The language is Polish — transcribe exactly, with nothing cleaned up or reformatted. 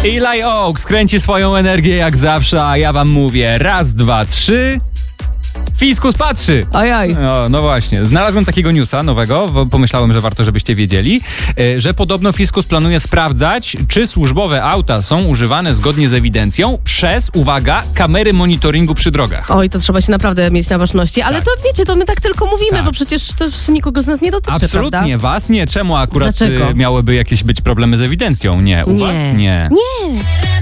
Eli Oaks kręci swoją energię jak zawsze, a ja wam mówię raz, dwa, trzy... Fiskus patrzy! Ojoj. No, no właśnie, znalazłem takiego newsa nowego, bo pomyślałem, że warto, żebyście wiedzieli, że podobno Fiskus planuje sprawdzać, czy służbowe auta są używane zgodnie z ewidencją przez, uwaga, kamery monitoringu przy drogach. Oj, to trzeba się naprawdę mieć na baczności, ale Tak. to wiecie, to my tak tylko mówimy, Tak. bo przecież to już nikogo z nas nie dotyczy, Absolutnie, prawda? was nie. Czemu akurat Dlaczego? y, miałyby jakieś być problemy z ewidencją? Nie, u Nie. was? Nie. Nie.